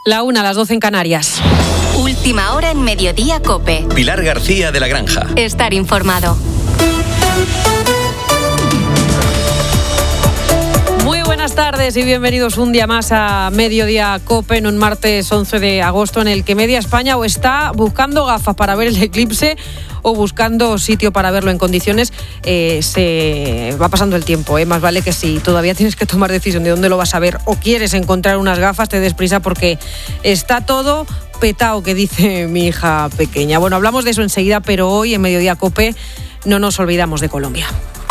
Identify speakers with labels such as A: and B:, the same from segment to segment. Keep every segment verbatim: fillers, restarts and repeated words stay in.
A: La una, a las doce en Canarias.
B: Última hora en Mediodía COPE.
C: Pilar García de la Granja.
B: Estar informado.
A: Muy buenas tardes y bienvenidos un día más a Mediodía COPE en un martes once de agosto en el que media España o está buscando gafas para ver el eclipse o buscando sitio para verlo en condiciones. Eh, se va pasando el tiempo, ¿eh? Más vale que si todavía tienes que tomar decisión de dónde lo vas a ver o quieres encontrar unas gafas, te des prisa porque está todo petao, que dice mi hija pequeña. Bueno, hablamos de eso enseguida, pero hoy en Mediodía COPE no nos olvidamos de Colombia.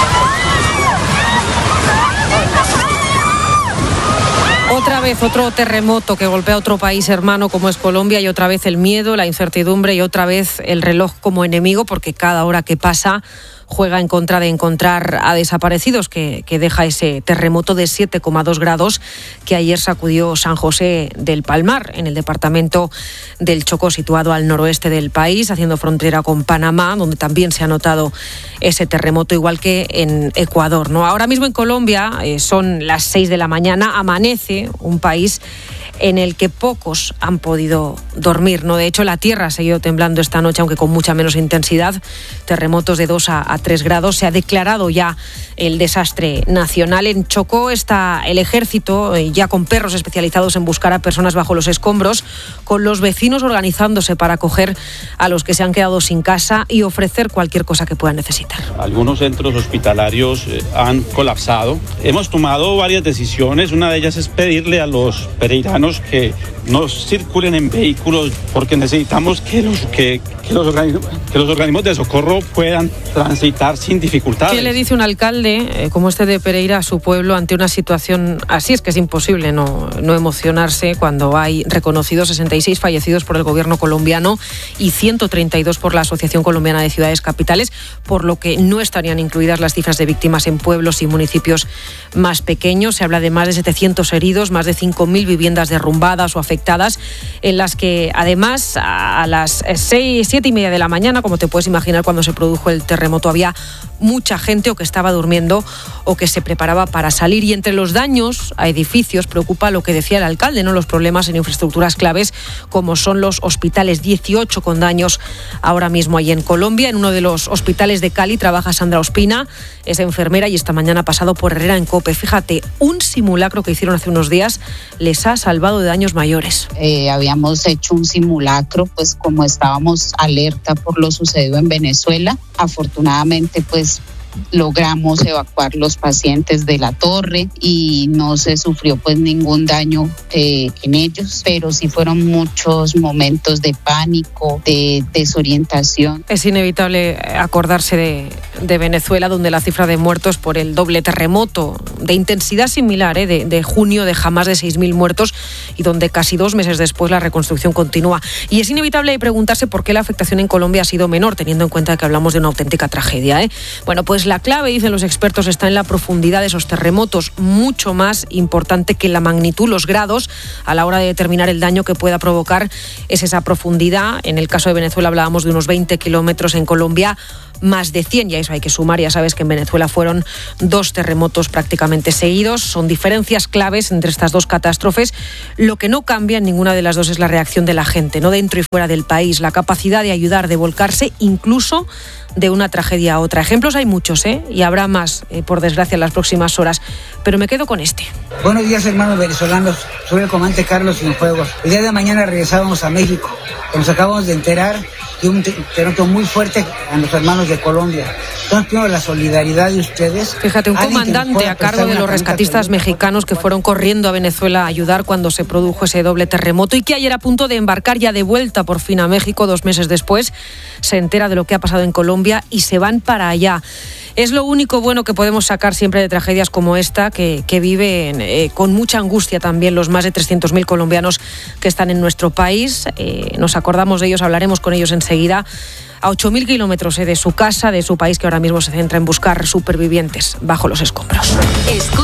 A: Otra vez otro terremoto que golpea a otro país hermano como es Colombia, y otra vez el miedo, la incertidumbre y otra vez el reloj como enemigo, porque cada hora que pasa juega en contra de encontrar a desaparecidos que, que deja ese terremoto de siete coma dos grados que ayer sacudió San José del Palmar, en el departamento del Chocó, situado al noroeste del país, haciendo frontera con Panamá, donde también se ha notado ese terremoto, igual que en Ecuador, ¿no? Ahora mismo en Colombia eh, son las seis de la mañana, amanece un país en el que pocos han podido dormir, ¿no? De hecho, la tierra ha seguido temblando esta noche, aunque con mucha menos intensidad. Terremotos de dos a tres grados. Se ha declarado ya el desastre nacional. En Chocó está el ejército, ya con perros especializados en buscar a personas bajo los escombros, con los vecinos organizándose para acoger a los que se han quedado sin casa y ofrecer cualquier cosa que puedan necesitar.
D: Algunos centros hospitalarios han colapsado. Hemos tomado varias decisiones. Una de ellas es pedirle a los pereiranos que no circulen en vehículos porque necesitamos que los, que, que los, organismos, que los organismos de socorro puedan transitar sin dificultades.
A: ¿Qué le dice un alcalde eh, como este de Pereira a su pueblo ante una situación así? Es que es imposible no, no emocionarse cuando hay reconocidos sesenta y seis fallecidos por el gobierno colombiano y ciento treinta y dos por la Asociación Colombiana de Ciudades Capitales, por lo que no estarían incluidas las cifras de víctimas en pueblos y municipios más pequeños. Se habla de más de setecientos heridos, más de cinco mil viviendas derrumbadas o afectadas, en las que además a las seis, siete y media de la mañana, como te puedes imaginar, cuando se produjo el terremoto, había mucha gente o que estaba durmiendo o que se preparaba para salir. Y entre los daños a edificios preocupa lo que decía el alcalde, ¿no? Los problemas en infraestructuras claves como son los hospitales, dieciocho con daños ahora mismo ahí en Colombia. En uno de los hospitales de Cali trabaja Sandra Ospina, es enfermera y esta mañana ha pasado por Herrera en COPE. Fíjate, un simulacro que hicieron hace unos días les ha salvado de daños mayores.
E: Eh, habíamos hecho un simulacro, pues como estábamos alerta por lo sucedido en Venezuela. Afortunadamente, pues logramos evacuar los pacientes de la torre y no se sufrió pues ningún daño eh, en ellos, pero sí fueron muchos momentos de pánico, de desorientación.
A: Es inevitable acordarse de, de Venezuela, donde la cifra de muertos por el doble terremoto de intensidad similar eh, de, de junio deja más de seis mil muertos y donde casi dos meses después la reconstrucción continúa. Y es inevitable preguntarse por qué la afectación en Colombia ha sido menor, teniendo en cuenta que hablamos de una auténtica tragedia, ¿eh? Bueno, pues la clave, dicen los expertos, está en la profundidad de esos terremotos, mucho más importante que la magnitud, los grados, a la hora de determinar el daño que pueda provocar es esa profundidad. En el caso de Venezuela hablábamos de unos veinte kilómetros, en Colombia más de cien, y a eso hay que sumar, ya sabes que en Venezuela fueron dos terremotos prácticamente seguidos. Son diferencias claves entre estas dos catástrofes. Lo que no cambia en ninguna de las dos es la reacción de la gente, no dentro y fuera del país, la capacidad de ayudar, de volcarse incluso de una tragedia a otra. Ejemplos hay muchos, ¿eh? Y habrá más, eh, por desgracia, en las próximas horas. Pero me quedo con este.
F: Buenos días, hermanos venezolanos. Soy el comandante Carlos Cienfuegos. El día de mañana regresábamos a México. Nos acabamos de enterar de un terremoto muy fuerte a los hermanos de Colombia. Entonces, pido la solidaridad de ustedes.
A: Fíjate, un comandante a cargo de los rescatistas mexicanos que fueron corriendo a Venezuela a ayudar cuando se produjo ese doble terremoto y que ayer, a punto de embarcar ya de vuelta por fin a México, dos meses después, se entera de lo que ha pasado en Colombia y se van para allá. Es lo único bueno que podemos sacar siempre de tragedias como esta, que, que viven eh, con mucha angustia también los más de trescientos mil colombianos que están en nuestro país. Eh, nos acordamos de ellos, hablaremos con ellos enseguida. A ocho mil kilómetros eh, de su casa, de su país, que ahora mismo se centra en buscar supervivientes bajo los escombros.
B: Escuchas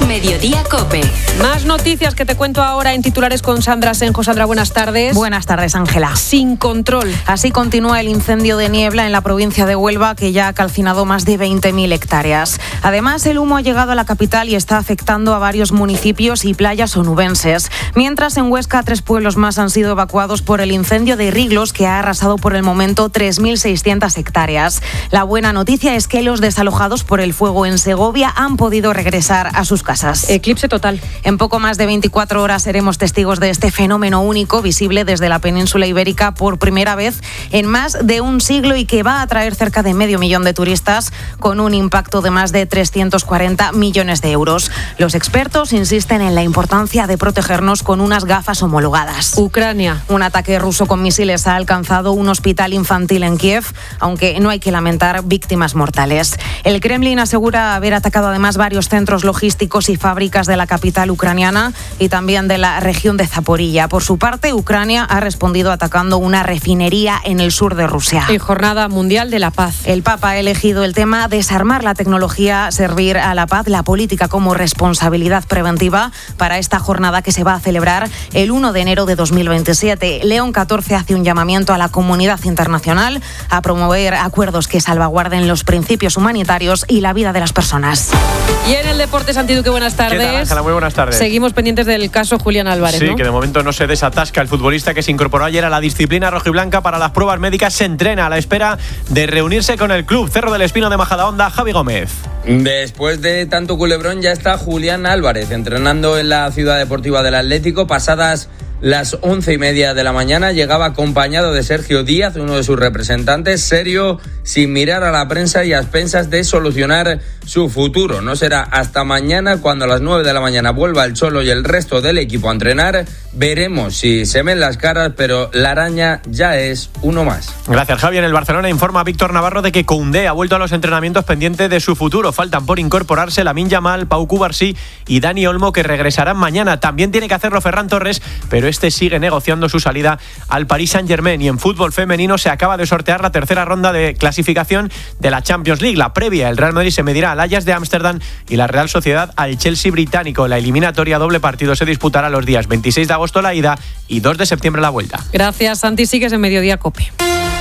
B: Mediodía COPE.
A: Más noticias que te cuento ahora en titulares con Sandra Senjo. Sandra, buenas tardes.
C: Buenas tardes, Ángela.
A: Sin control.
C: Así continúa el incendio de niebla en la provincia de Huelva, que ya ha calcinado más de veinte mil hectáreas. Además, el humo ha llegado a la capital y está afectando a varios municipios y playas onubenses. Mientras, en Huesca, tres pueblos más han sido evacuados por el incendio de Riglos, que ha arrasado por el momento tres mil seiscientas hectáreas. La buena noticia es que los desalojados por el fuego en Segovia han podido regresar a sus casas.
A: Eclipse total.
C: En poco más de veinticuatro horas seremos testigos de este fenómeno único, visible desde la península ibérica por primera vez en más de un siglo y que va a atraer cerca de medio millón de turistas con un impacto de más de trescientos cuarenta millones de euros. Los expertos insisten en la importancia de protegernos con unas gafas homologadas.
A: Ucrania.
C: Un ataque ruso con misiles ha alcanzado un hospital infantil en Kiev, aunque no hay que lamentar víctimas mortales. El Kremlin asegura haber atacado además varios centros logísticos y fábricas de la capital ucraniana y también de la región de Zaporilla. Por su parte, Ucrania ha respondido atacando una refinería en el sur de Rusia.
A: Y Jornada Mundial de la Paz.
C: El Papa ha elegido el tema desarmar la tecnología, servir a la paz, la política como responsabilidad preventiva para esta jornada que se va a celebrar el primero de enero de dos mil veintisiete. León catorce hace un llamamiento a la comunidad internacional a promover acuerdos que salvaguarden los principios humanitarios y la vida de las personas.
A: Y en el deporte, Santi Duque, buenas tardes.
G: ¿Qué tal, Ángela? Muy buenas tardes.
A: Seguimos pendientes del caso Julián Álvarez,
G: Sí,
A: ¿no?
G: que de momento no se desatasca el futbolista que se incorporó ayer a la disciplina rojiblanca para las pruebas médicas. Se entrena a la espera de reunirse con el club. Cerro del Espino de Majadahonda, Javi Gómez.
H: Después de tanto culebrón ya está Julián Álvarez entrenando en la Ciudad Deportiva del Atlético. Pasadas las once y media de la mañana llegaba acompañado de Sergio Díaz, uno de sus representantes, serio, sin mirar a la prensa y a expensas de solucionar su futuro. No será hasta mañana cuando a las nueve de la mañana vuelva el Cholo y el resto del equipo a entrenar. Veremos si se ven las caras, pero la araña ya es uno más.
G: Gracias, Javi. En el Barcelona informa Víctor Navarro de que Koundé ha vuelto a los entrenamientos pendiente de su futuro. Faltan por incorporarse Lamine Yamal, Pau Cubarsí y Dani Olmo, que regresarán mañana. También tiene que hacerlo Ferran Torres, pero este sigue negociando su salida al Paris Saint-Germain. Y en fútbol femenino se acaba de sortear la tercera ronda de clasificación de la Champions League. La previa, el Real Madrid se medirá al Ajax de Ámsterdam y la Real Sociedad al Chelsea británico. La eliminatoria doble partido se disputará los días veintiséis de agosto la ida y dos de septiembre la vuelta.
A: Gracias, Santi. Sigues en Mediodía COPE.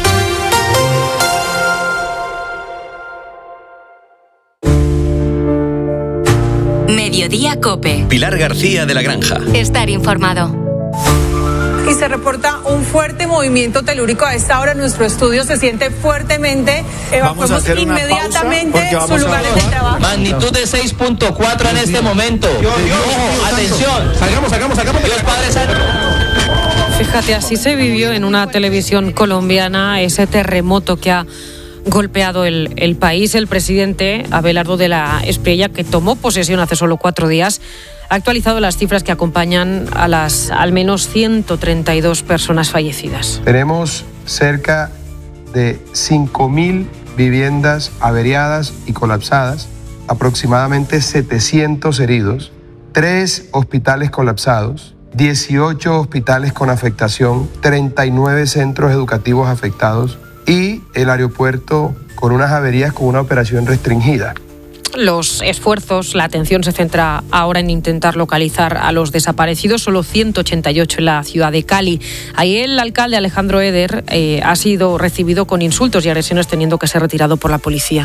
B: Mediodía COPE.
I: Pilar García de la Granja.
B: Estar informado.
J: Y se reporta un fuerte movimiento telúrico. A esta hora nuestro estudio se siente fuertemente. Evacuamos inmediatamente sus lugares de trabajo.
K: Magnitud de seis punto cuatro en este momento. Dios, Dios, Ojo, atención. Salgamos, salgamos, salgamos. Dios Padre Santo.
A: Fíjate, así se vivió en una televisión colombiana ese terremoto que ha golpeado el, el país. El presidente Abelardo de la Espriella, que tomó posesión hace solo cuatro días, ha actualizado las cifras que acompañan a las al menos ciento treinta y dos personas fallecidas.
L: Tenemos cerca de cinco mil viviendas averiadas y colapsadas, aproximadamente setecientos heridos, tres hospitales colapsados, dieciocho hospitales con afectación, treinta y nueve centros educativos afectados y el aeropuerto con unas averías con una operación restringida.
A: Los esfuerzos, la atención se centra ahora en intentar localizar a los desaparecidos, solo ciento ochenta y ocho en la ciudad de Cali. Ahí el alcalde Alejandro Eder eh, ha sido recibido con insultos y agresiones, teniendo que ser retirado por la policía.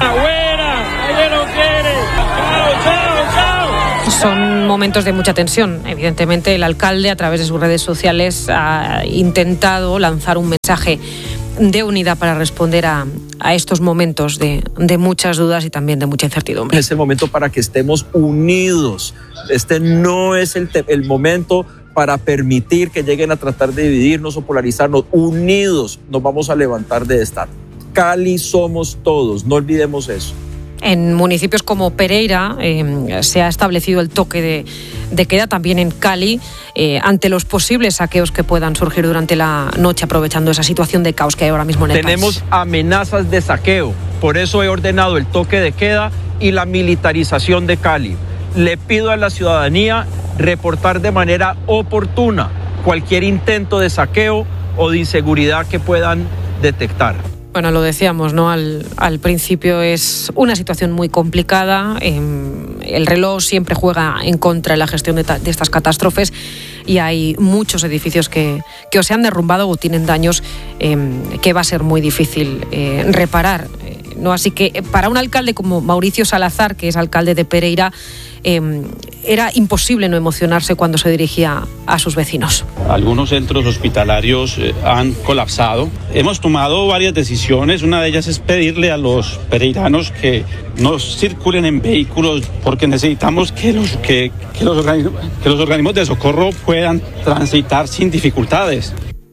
A: Son momentos de mucha tensión. Evidentemente, el alcalde, a través de sus redes sociales, ha intentado lanzar un mensaje de unidad para responder a, a estos momentos de, de muchas dudas y también de mucha incertidumbre.
M: Es el momento para que estemos unidos. Este no es el, te- el momento para permitir que lleguen a tratar de dividirnos o polarizarnos. Unidos nos vamos a levantar de esta. Cali somos todos, no olvidemos eso.
A: En municipios como Pereira eh, se ha establecido el toque de, de queda, también en Cali, eh, ante los posibles saqueos que puedan surgir durante la noche, aprovechando esa situación de caos que hay ahora mismo en el
N: Tenemos
A: país.
N: amenazas de saqueo, por eso he ordenado el toque de queda y la militarización de Cali. Le pido a la ciudadanía reportar de manera oportuna cualquier intento de saqueo o de inseguridad que puedan detectar.
A: Bueno, lo decíamos, ¿no? Al, al principio es una situación muy complicada. Eh, el reloj siempre juega en contra en la gestión de, ta, de estas catástrofes y hay muchos edificios que, que o se han derrumbado o tienen daños eh, que va a ser muy difícil eh, reparar, eh, ¿no? Así que para un alcalde como Mauricio Salazar, que es alcalde de Pereira, Eh, era imposible no emocionarse cuando se dirigía a sus vecinos.
D: Algunos centros hospitalarios eh, han colapsado. Hemos tomado varias decisiones. Una de ellas es pedirle a los pereiranos que no circulen en vehículos porque necesitamos que los, que, que los, organismos, que los organismos de socorro puedan transitar sin dificultades.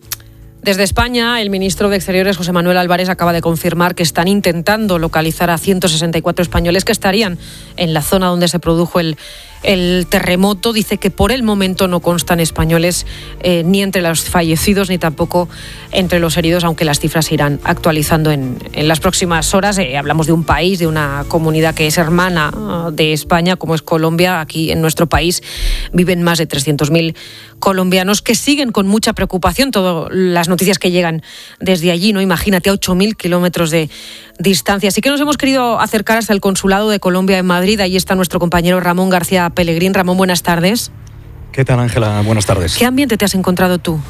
A: Desde España, el ministro de Exteriores, José Manuel Álvarez, acaba de confirmar que están intentando localizar a ciento sesenta y cuatro españoles que estarían en la zona donde se produjo el, el terremoto. Dice que por el momento no constan españoles eh, ni entre los fallecidos ni tampoco entre los heridos, aunque las cifras se irán actualizando en, en las próximas horas. Eh, hablamos de un país, de una comunidad que es hermana uh, de España, como es Colombia. Aquí en nuestro país viven más de trescientos mil colombianos que siguen con mucha preocupación todas las noticias que llegan desde allí, ¿no? Imagínate, a ocho mil kilómetros de distancia. Así que nos hemos querido acercar hasta el Consulado de Colombia en Madrid. Ahí está nuestro compañero Ramón García Pellegrín. Ramón, buenas tardes.
I: ¿Qué tal, Ángela? Buenas tardes.
A: ¿Qué ambiente te has encontrado tú?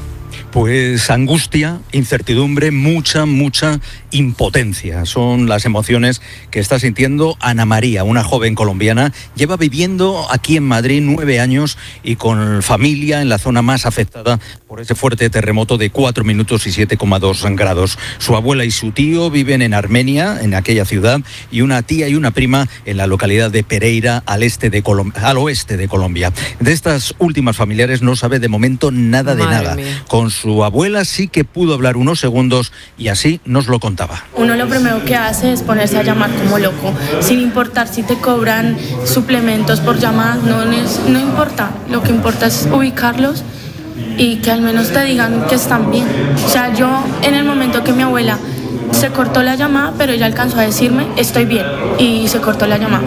I: Pues angustia, incertidumbre, mucha, mucha impotencia. Son las emociones que está sintiendo Ana María, una joven colombiana. Lleva viviendo aquí en Madrid nueve años y con familia en la zona más afectada por ese fuerte terremoto de cuatro minutos y siete coma dos grados. Su abuela y su tío viven en Armenia, en aquella ciudad, y una tía y una prima en la localidad de Pereira, al, este de Colom- al oeste de Colombia. De estas últimas familiares no sabe de momento nada de
A: Madre
I: nada.
A: mía.
I: Con su abuela sí que pudo hablar unos segundos y así nos lo contaba.
O: Uno lo primero que hace es ponerse a llamar como loco, sin importar si te cobran suplementos por llamadas, no, no importa, lo que importa es ubicarlos y que al menos te digan que están bien. O sea, yo en el momento que mi abuela se cortó la llamada, pero ella alcanzó a decirme estoy bien y se cortó la llamada.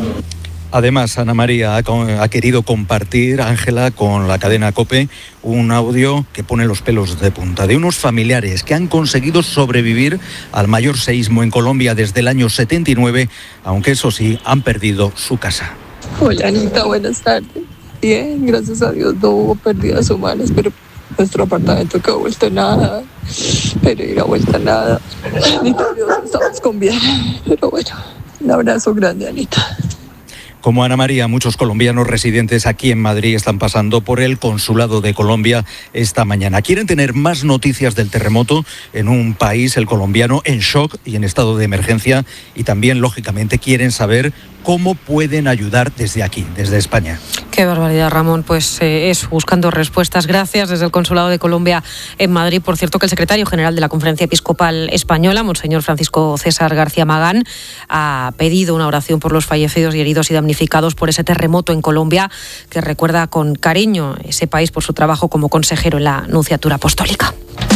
I: Además, Ana María ha, ha querido compartir, Ángela, con la cadena COPE, un audio que pone los pelos de punta, de unos familiares que han conseguido sobrevivir al mayor seísmo en Colombia desde el año setenta y nueve, aunque eso sí, han perdido su casa.
P: Hola, Anita, buenas tardes. Bien, gracias a Dios no hubo pérdidas humanas, pero nuestro apartamento quedó vuelto a nada, pero ir a vuelta a nada. Anita, Dios, estamos con bien, pero bueno, un abrazo grande, Anita.
I: Como Ana María, muchos colombianos residentes aquí en Madrid están pasando por el Consulado de Colombia esta mañana. Quieren tener más noticias del terremoto en un país, el colombiano, en shock y en estado de emergencia, y también, lógicamente, quieren saber cómo pueden ayudar desde aquí, desde España.
A: Qué barbaridad, Ramón. Pues eh, es buscando respuestas. Gracias desde el Consulado de Colombia en Madrid. Por cierto, que el secretario general de la Conferencia Episcopal Española, Monseñor Francisco César García Magán, ha pedido una oración por los fallecidos y heridos y damnificados por ese terremoto en Colombia, que recuerda con cariño ese país por su trabajo como consejero en la Nunciatura Apostólica.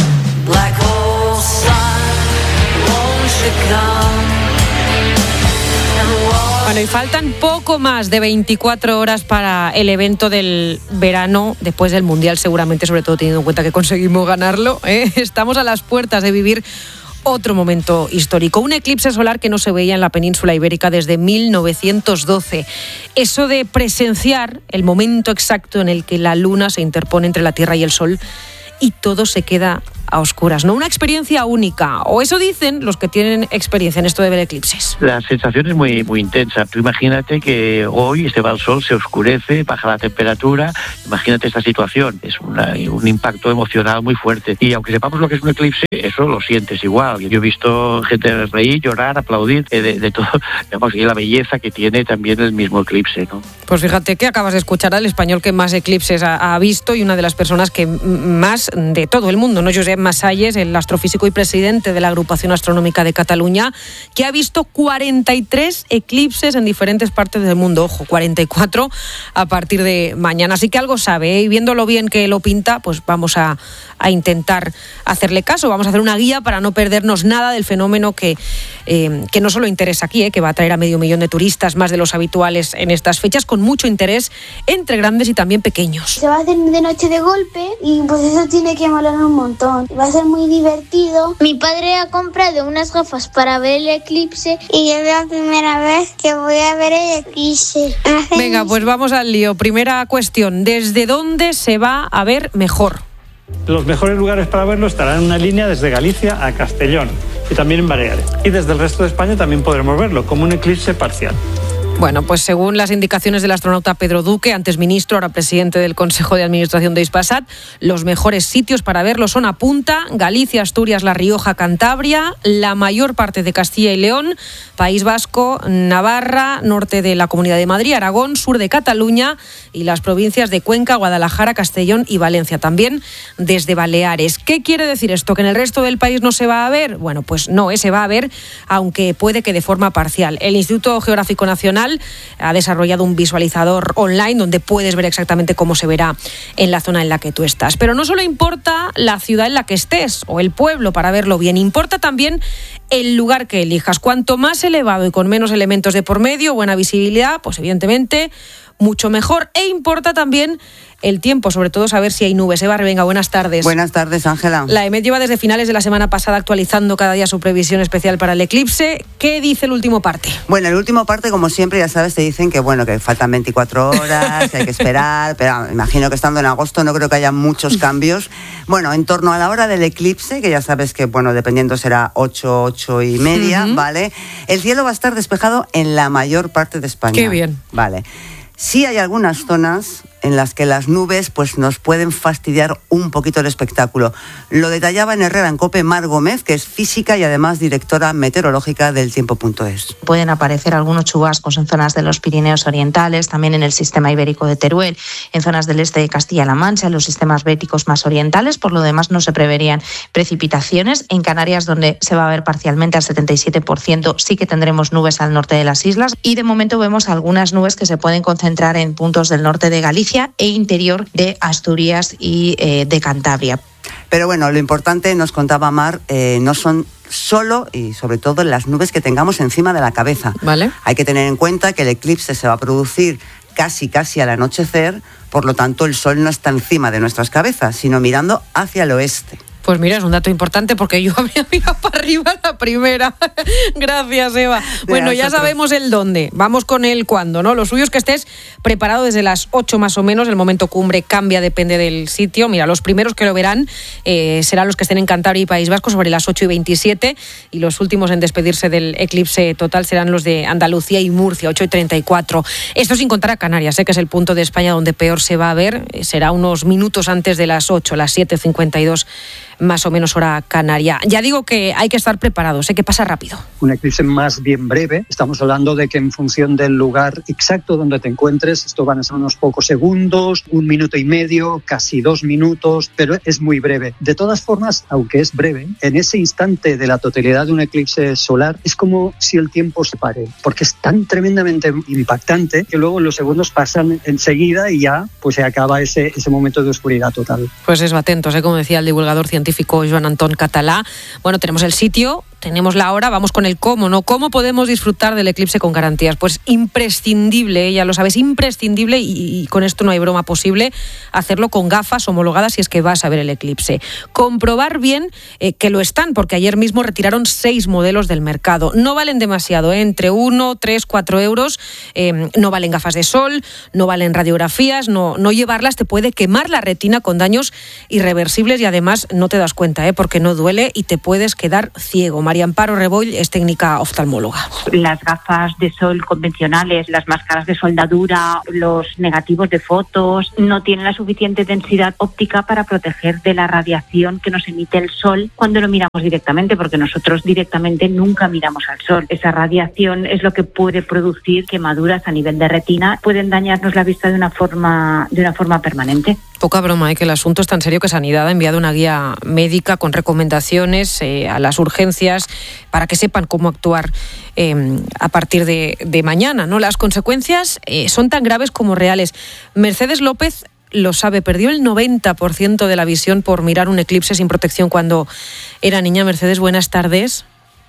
A: Bueno, y faltan poco más de veinticuatro horas para el evento del verano, después del Mundial seguramente, sobre todo teniendo en cuenta que conseguimos ganarlo, ¿eh? Estamos a las puertas de vivir otro momento histórico, un eclipse solar que no se veía en la península ibérica desde mil novecientos doce. Eso de presenciar el momento exacto en el que la luna se interpone entre la Tierra y el Sol y todo se queda a oscuras, ¿no? Una experiencia única, o eso dicen los que tienen experiencia en esto de ver eclipses.
Q: La sensación es muy, muy intensa. Tú imagínate que hoy se va el sol, se oscurece, baja la temperatura. Imagínate esta situación. Es una, un impacto emocional muy fuerte. Y aunque sepamos lo que es un eclipse, eso lo sientes igual. Yo he visto gente reír, llorar, aplaudir, de, de todo. Digamos, y la belleza que tiene también el mismo eclipse, ¿no?
A: Pues fíjate que acabas de escuchar al español que más eclipses ha, ha visto y una de las personas que más de todo el mundo, ¿no? Josep Masalles, el astrofísico y presidente de la Agrupación Astronómica de Cataluña, que ha visto cuarenta y tres eclipses en diferentes partes del mundo. Ojo, cuarenta y cuatro a partir de mañana. Así que algo sabe, ¿eh? Y viendo lo bien que lo pinta, pues vamos a, a intentar hacerle caso. Vamos a hacer una guía para no perdernos nada del fenómeno que, eh, que no solo interesa aquí, ¿eh? Que va a traer a medio millón de turistas, más de los habituales en estas fechas. con mucho interés entre grandes y también pequeños.
R: Se va a hacer de noche de golpe y pues eso tiene que molar un montón. Va a ser muy divertido. Mi padre ha comprado unas gafas para ver el eclipse y es la primera vez que voy a ver el eclipse.
A: Venga, pues vamos al lío. Primera cuestión, ¿desde dónde se va a ver mejor?
S: Los mejores lugares para verlo estarán en una línea desde Galicia a Castellón y también en Baleares. Y desde el resto de España también podremos verlo, como un eclipse parcial.
A: Bueno, pues según las indicaciones del astronauta Pedro Duque, antes ministro, ahora presidente del Consejo de Administración de Hispasat, los mejores sitios para verlo son a punta, Galicia, Asturias, La Rioja, Cantabria, la mayor parte de Castilla y León, País Vasco, Navarra, norte de la Comunidad de Madrid, Aragón, sur de Cataluña y las provincias de Cuenca, Guadalajara, Castellón y Valencia, también desde Baleares. ¿Qué quiere decir esto? ¿Que en el resto del país no se va a ver? Bueno, pues no, ¿eh? Se va a ver, aunque puede que de forma parcial. El Instituto Geográfico Nacional ha desarrollado un visualizador online donde puedes ver exactamente cómo se verá en la zona en la que tú estás. Pero no solo importa la ciudad en la que estés o el pueblo para verlo bien, importa también el lugar que elijas. Cuanto más elevado y con menos elementos de por medio, buena visibilidad, pues evidentemente mucho mejor. E importa también el tiempo, sobre todo saber si hay nubes. Eva Revenga, buenas tardes.
T: Buenas tardes, Ángela.
A: La EMET lleva desde finales de la semana pasada actualizando cada día su previsión especial para el eclipse. ¿Qué dice el último parte?
T: Bueno, el último parte, como siempre, ya sabes, te dicen que bueno, que faltan veinticuatro horas, que hay que esperar, pero imagino que estando en agosto no creo que haya muchos cambios. Bueno, en torno a la hora del eclipse, que ya sabes que, bueno, dependiendo será ocho, ocho y media, uh-huh. ¿vale? El cielo va a estar despejado en la mayor parte de España.
A: Qué bien.
T: Vale. Sí hay algunas zonas en las que las nubes pues nos pueden fastidiar un poquito el espectáculo. Lo detallaba en Herrera en COPE Mar Gómez, que es física y además directora meteorológica del tiempo punto es.
U: Pueden aparecer algunos chubascos en zonas de los Pirineos orientales, también en el sistema ibérico de Teruel, en zonas del este de Castilla-La Mancha, en los sistemas béticos más orientales. Por lo demás no se preverían precipitaciones. En Canarias, donde se va a ver parcialmente al setenta y siete por ciento, sí que tendremos nubes al norte de las islas y de momento vemos algunas nubes que se pueden concentrar en puntos del norte de Galicia e interior de Asturias y eh, de Cantabria.
T: Pero bueno, lo importante, nos contaba Mar, eh, no son solo y sobre todo las nubes que tengamos encima de la cabeza.
A: Vale.
T: Hay que tener en cuenta que el eclipse se va a producir casi casi al anochecer, por lo tanto el sol no está encima de nuestras cabezas, sino mirando hacia el oeste.
A: Pues mira, es un dato importante porque yo habría mirado para arriba la primera. Gracias, Eva. Bueno, ya sabemos el dónde. Vamos con el cuándo, ¿no? Lo suyo es que estés preparado desde las ocho más o menos. El momento cumbre cambia, depende del sitio. Mira, los primeros que lo verán eh, serán los que estén en Cantabria y País Vasco sobre las ocho y veintisiete. Y los últimos en despedirse del eclipse total serán los de Andalucía y Murcia, ocho y treinta y cuatro. Esto sin contar a Canarias, sé que es el punto de España donde peor se va a ver. Será unos minutos antes de las ocho, las siete cincuenta y dos. Más o menos hora canaria. Ya digo que hay que estar preparados, sé que pasa rápido.
V: Un eclipse más bien breve. Estamos hablando de que en función del lugar exacto donde te encuentres, esto van a ser unos pocos segundos, un minuto y medio, casi dos minutos, pero es muy breve. De todas formas, aunque es breve, en ese instante de la totalidad de un eclipse solar es como si el tiempo se pare, porque es tan tremendamente impactante que luego los segundos pasan enseguida y ya pues se acaba ese, ese momento de oscuridad total.
A: Pues eso, atentos, ¿eh? Como decía el divulgador científico científico Joan Anton Català. Bueno, tenemos el sitio, tenemos la hora, vamos con el cómo, ¿no? ¿Cómo podemos disfrutar del eclipse con garantías? Pues imprescindible, ya lo sabes, imprescindible, y, y con esto no hay broma posible, hacerlo con gafas homologadas si es que vas a ver el eclipse. Comprobar bien eh, que lo están, porque ayer mismo retiraron seis modelos del mercado. No valen demasiado, ¿eh? Entre uno, tres, cuatro euros. Eh, no valen gafas de sol, no valen radiografías, no, no llevarlas te puede quemar la retina con daños irreversibles y además no te das cuenta, ¿eh? Porque no duele y te puedes quedar ciego. María Amparo Reboll es técnica oftalmóloga.
W: Las gafas de sol convencionales, las máscaras de soldadura, los negativos de fotos, no tienen la suficiente densidad óptica para proteger de la radiación que nos emite el sol cuando lo miramos directamente, porque nosotros directamente nunca miramos al sol. Esa radiación es lo que puede producir quemaduras a nivel de retina, pueden dañarnos la vista de una forma, de una forma permanente.
A: Poca broma, ¿eh? Que el asunto es tan serio que Sanidad ha enviado una guía médica con recomendaciones eh, a las urgencias para que sepan cómo actuar eh, a partir de, de mañana, ¿no? Las consecuencias eh, son tan graves como reales. Mercedes López lo sabe, perdió el noventa por ciento de la visión por mirar un eclipse sin protección cuando era niña. Mercedes, buenas tardes.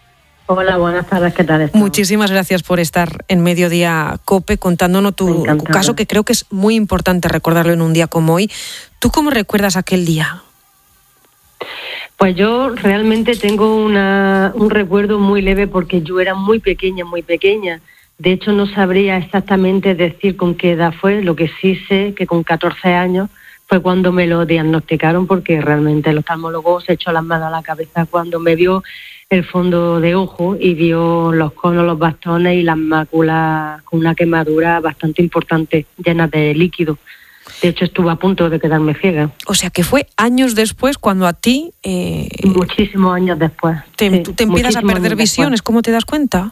C: Hola, buenas tardes, ¿qué tal estás?
A: Muchísimas gracias por estar en Mediodía COPE contándonos tu caso, que creo que es muy importante recordarlo en un día como hoy. ¿Tú cómo recuerdas aquel día?
C: Pues yo realmente tengo una, un recuerdo muy leve porque yo era muy pequeña, muy pequeña. De hecho, no sabría exactamente decir con qué edad fue. Lo que sí sé que con catorce años fue cuando me lo diagnosticaron, porque realmente el oftalmólogo se echó las manos a la cabeza cuando me vio el fondo de ojo y vio los conos, los bastones y las máculas con una quemadura bastante importante, llenas de líquido. De hecho, estuve a punto de quedarme ciega.
A: O sea, que fue años después cuando a ti... Eh,
C: muchísimos años después.
A: Te,
C: sí,
A: tú te empiezas a perder visiones, ¿cómo te das cuenta?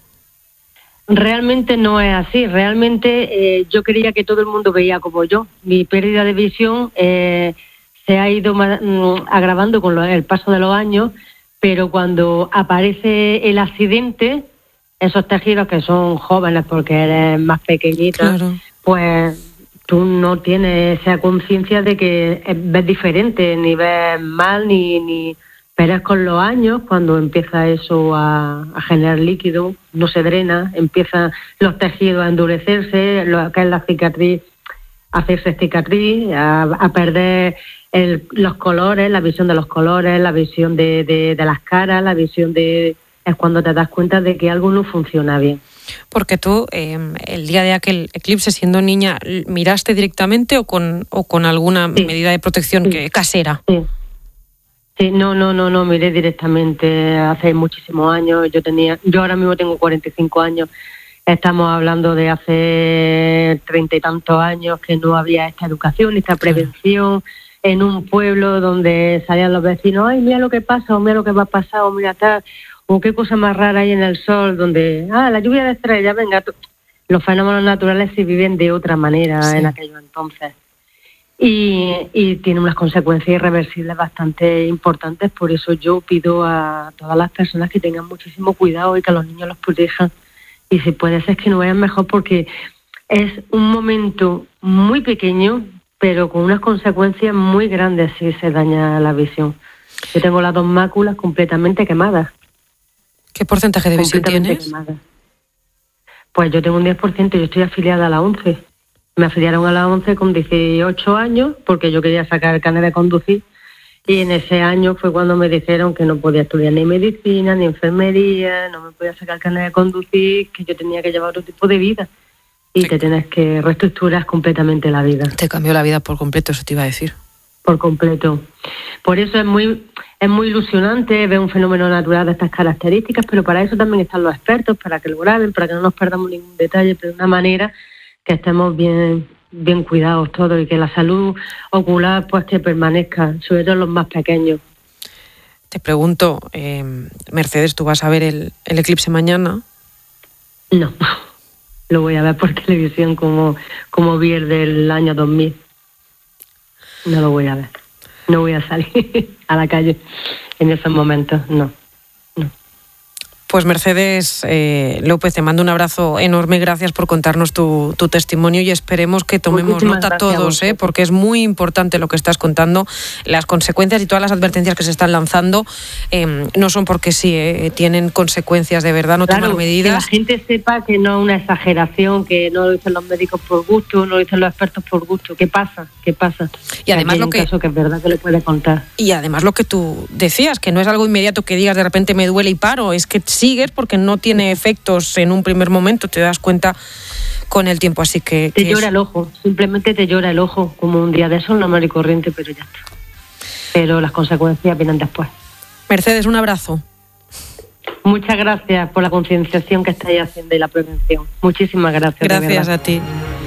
C: Realmente no es así. Realmente eh, yo creía que todo el mundo veía como yo. Mi pérdida de visión eh, se ha ido mm, agravando con lo, el paso de los años, pero cuando aparece el accidente, esos tejidos que son jóvenes porque eres más pequeñita, claro, pues tú no tienes esa conciencia de que ves diferente, ni ves mal, ni... ni pero es con los años cuando empieza eso a, a generar líquido, no se drena, empiezan los tejidos a endurecerse, lo que es la cicatriz, a hacerse cicatriz, a, a perder el, los colores, la visión de los colores, la visión de, de, de las caras, la visión de... es cuando te das cuenta de que algo no funciona bien.
A: Porque tú, eh, el día de aquel eclipse, siendo niña, ¿miraste directamente o con, o con alguna sí. medida de protección sí. que, casera?
C: Sí. Sí, no, no, no, no, miré directamente hace muchísimos años. Yo tenía, yo ahora mismo tengo cuarenta y cinco años. Estamos hablando de hace treinta y tantos años que no había esta educación, esta prevención, en un pueblo donde salían los vecinos, ay, mira lo que pasa, o mira lo que va a pasar, o mira tal, o qué cosa más rara hay en el sol, donde, ah, la lluvia de estrellas, venga. Los fenómenos naturales se viven de otra manera sí. en aquellos entonces. Y, y tiene unas consecuencias irreversibles bastante importantes. Por eso yo pido a todas las personas que tengan muchísimo cuidado y que a los niños los protejan. Y si puede ser que no vayan mejor, porque es un momento muy pequeño, pero con unas consecuencias muy grandes si se daña la visión. Yo tengo las dos máculas completamente quemadas.
A: ¿Qué porcentaje de visión tienes? Quemadas.
C: Pues yo tengo un diez por ciento, yo estoy afiliada a la ONCE. Me afiliaron a la ONCE con dieciocho años porque yo quería sacar el carnet de conducir, y en ese año fue cuando me dijeron que no podía estudiar ni medicina ni enfermería, no me podía sacar el carnet de conducir, que yo tenía que llevar otro tipo de vida y sí. te tienes que reestructurar completamente la vida.
A: Te cambió la vida por completo, eso te iba a decir.
C: Por completo. Por eso es muy es muy ilusionante ver un fenómeno natural de estas características, pero para eso también están los expertos, para que lo graben, para que no nos perdamos ningún detalle, pero de una manera que estemos bien bien cuidados todos y que la salud ocular pues que permanezca, sobre todo los más pequeños.
A: Te pregunto, eh, Mercedes, ¿tú vas a ver el, el eclipse mañana?
C: No, lo voy a ver por televisión como, como vi el del año dos mil. No lo voy a ver, no voy a salir a la calle en esos momentos, no.
A: Pues Mercedes eh, López, te mando un abrazo enorme, gracias por contarnos tu, tu testimonio y esperemos que tomemos Muchísimas nota todos, eh, porque es muy importante lo que estás contando. Las consecuencias y todas las advertencias que se están lanzando eh, no son porque sí, eh, tienen consecuencias de verdad, no
C: claro,
A: tomar medidas.
C: Que la gente sepa que no es una exageración, que no lo dicen los médicos por gusto, no lo dicen los expertos por gusto. ¿Qué pasa? ¿Qué pasa?
A: Y además lo que,
C: caso que es verdad que le puede contar.
A: Y además lo que tú decías, que no es algo inmediato que digas de repente me duele y paro, es que sigues porque no tiene efectos en un primer momento, te das cuenta con el tiempo, así que...
C: Te
A: que
C: llora
A: es...
C: el ojo, simplemente te llora el ojo, como un día de sol normal y corriente, pero ya está. Pero las consecuencias vienen después.
A: Mercedes, un abrazo.
C: Muchas gracias por la concienciación que estáis haciendo y la prevención. Muchísimas gracias.
A: Gracias a ti.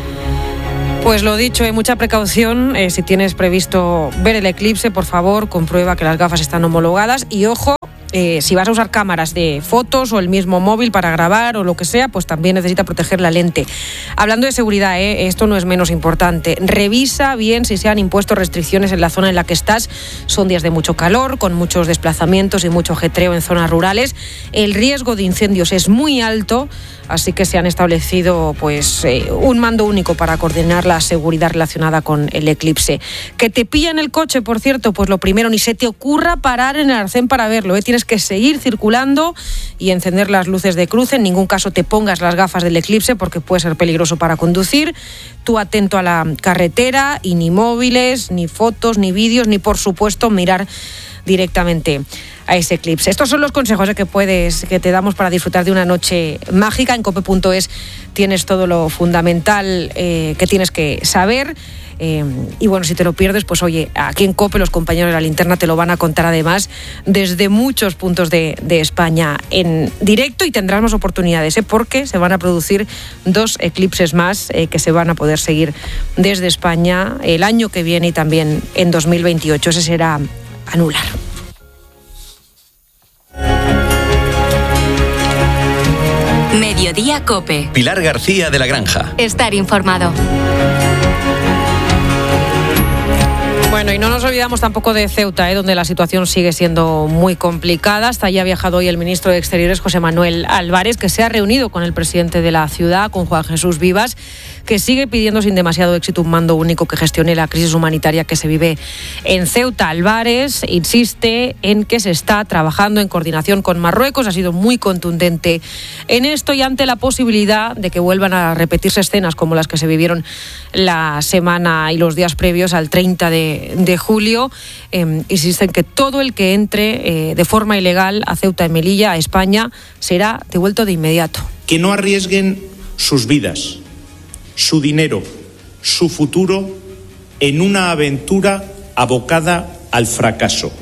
A: Pues lo dicho, hay mucha precaución. Eh, si tienes previsto ver el eclipse, por favor, comprueba que las gafas están homologadas y ojo, Eh, si vas a usar cámaras de fotos o el mismo móvil para grabar o lo que sea, pues también necesita proteger la lente. Hablando de seguridad, ¿eh? esto no es menos importante. Revisa bien si se han impuesto restricciones en la zona en la que estás. Son días de mucho calor, con muchos desplazamientos y mucho ajetreo en zonas rurales. El riesgo de incendios es muy alto, así que se han establecido pues eh, un mando único para coordinar la seguridad relacionada con el eclipse. Que te pilla en el coche, por cierto, pues lo primero, ni se te ocurra parar en el arcén para verlo, ¿eh? Tienes tienes que seguir circulando y encender las luces de cruce. En ningún caso te pongas las gafas del eclipse porque puede ser peligroso para conducir. Tú atento a la carretera y ni móviles, ni fotos, ni vídeos, ni por supuesto mirar directamente a ese eclipse. Estos son los consejos que puedes, que te damos para disfrutar de una noche mágica. En cope punto es tienes todo lo fundamental eh, que tienes que saber. Eh, y bueno, si te lo pierdes, pues oye, aquí en COPE los compañeros de La Linterna te lo van a contar además desde muchos puntos de, de España en directo, y tendrás más oportunidades, ¿eh? Porque se van a producir dos eclipses más eh, que se van a poder seguir desde España el año que viene y también en dos mil veintiocho. Ese será anular.
B: Mediodía COPE.
E: Pilar García de la Granja.
B: Estar informado.
A: Bueno, y no nos olvidamos tampoco de Ceuta, ¿eh? Donde la situación sigue siendo muy complicada. Hasta allí ha viajado hoy el ministro de Exteriores, José Manuel Álvarez, que se ha reunido con el presidente de la ciudad, con Juan Jesús Vivas, que sigue pidiendo sin demasiado éxito un mando único que gestione la crisis humanitaria que se vive en Ceuta. Álvarez insiste en que se está trabajando en coordinación con Marruecos. Ha sido muy contundente en esto, y ante la posibilidad de que vuelvan a repetirse escenas como las que se vivieron la semana y los días previos al treinta de de julio, eh, insisten que todo el que entre eh, de forma ilegal a Ceuta y Melilla, a España, será devuelto de inmediato.
F: Que no arriesguen sus vidas, su dinero, su futuro en una aventura abocada al fracaso.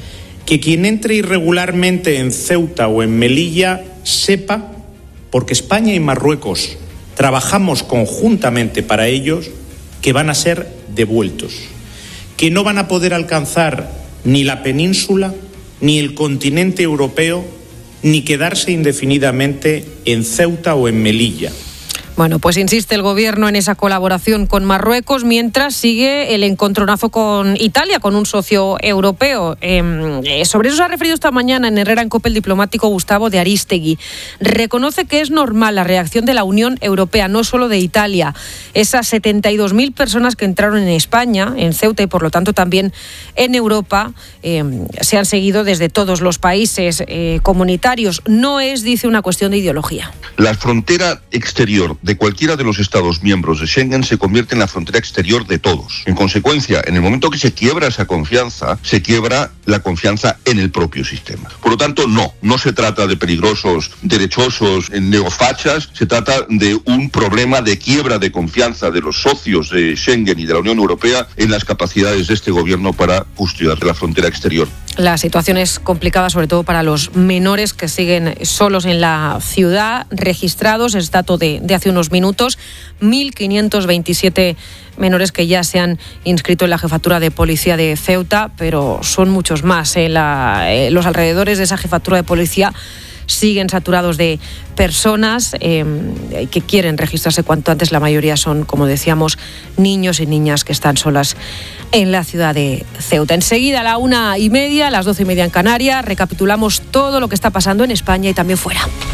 F: Que quien entre irregularmente en Ceuta o en Melilla sepa, porque España y Marruecos trabajamos conjuntamente para ellos, que van a ser devueltos. Que no van a poder alcanzar ni la península, ni el continente europeo, ni quedarse indefinidamente en Ceuta o en Melilla.
A: Bueno, pues insiste el gobierno en esa colaboración con Marruecos, mientras sigue el encontronazo con Italia, con un socio europeo. Eh, sobre eso se ha referido esta mañana en Herrera en COPE el diplomático Gustavo de Arístegui. Reconoce que es normal la reacción de la Unión Europea, no solo de Italia. Esas setenta y dos mil personas que entraron en España, en Ceuta y por lo tanto también en Europa, eh, se han seguido desde todos los países eh, comunitarios. No es, dice, una cuestión de ideología.
H: La frontera exterior de cualquiera de los Estados miembros de Schengen se convierte en la frontera exterior de todos. En consecuencia, en el momento que se quiebra esa confianza, se quiebra la confianza en el propio sistema. Por lo tanto, no, no se trata de peligrosos, derechosos, neofachas, se trata de un problema de quiebra de confianza de los socios de Schengen y de la Unión Europea en las capacidades de este gobierno para custodiar la frontera exterior.
A: La situación es complicada, sobre todo para los menores que siguen solos en la ciudad, registrados, es dato de, de hace unos minutos, mil quinientos veintisiete menores que ya se han inscrito en la jefatura de policía de Ceuta, pero son muchos más. En la, eh, los alrededores de esa jefatura de policía siguen saturados de personas eh, que quieren registrarse cuanto antes. La mayoría son, como decíamos, niños y niñas que están solas en la ciudad de Ceuta. Enseguida, a la una y media, a las doce y media en Canarias, recapitulamos todo lo que está pasando en España y también fuera.